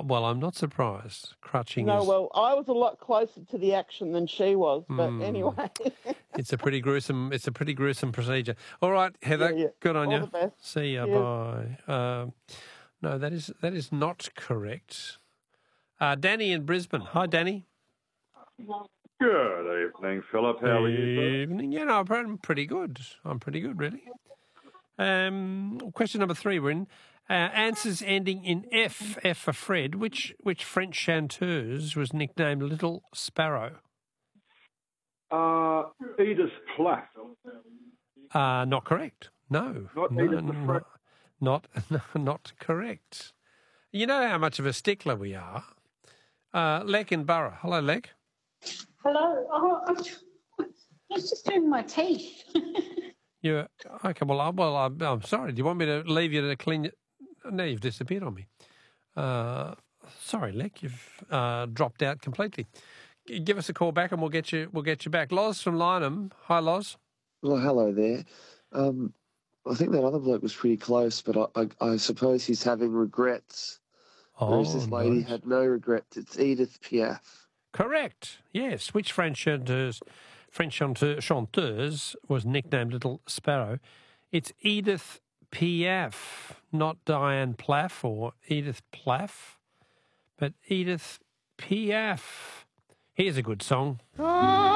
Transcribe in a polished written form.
Well, I'm not surprised. Crutching No, is... well, I was a lot closer to the action than she was, but anyway. It's a pretty gruesome procedure. All right, Heather, Yeah. good on All you. the best. See ya, Cheers. bye. No, that is not correct. Danny in Brisbane. Hi, Danny. Good evening, Philip. How are you, sir? Evening. Yeah, no, I'm pretty good. I'm pretty good, really. Question number 3, we're in. Answers ending in F. F for Fred. Which French chanteuse was nicknamed Little Sparrow? Edith Piaf. Not correct. No. Not correct. You know how much of a stickler we are. Lek in Borough. Hello, Lek. Hello. Oh, I was just doing my teeth. You're okay. Well, I'm sorry. Do you want me to leave you to clean? No, you've disappeared on me. Sorry, Lek. You've dropped out completely. Give us a call back, and we'll get you back. Loz from Lynham. Hi, Loz. Well, hello there. I think that other bloke was pretty close, but I suppose he's having regrets. Whereas this lady had no regrets. It's Edith Piaf. Correct. Yes. Which French chanteuse was nicknamed Little Sparrow? It's Edith Piaf, not Diane Plaff or Edith Plaff, but Edith Piaf. Here's a good song.